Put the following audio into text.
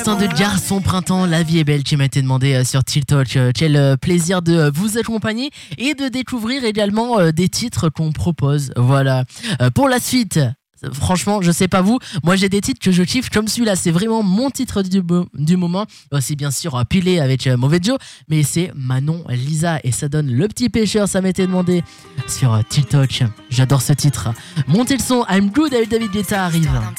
De Garçon Printemps, la vie est belle qui m'a été demandé sur TikTok. Quel plaisir de vous accompagner et de découvrir également des titres qu'on propose. Voilà. Pour la suite, franchement, je sais pas vous, moi j'ai des titres que je kiffe comme celui-là, c'est vraiment mon titre du moment. Aussi bien sûr Pilé avec Mauvais Joe, mais c'est Manon Lisa et ça donne Le Petit Pêcheur, ça m'a été demandé sur TikTok. J'adore ce titre. Montez le son, I'm Good avec David Guetta arrive.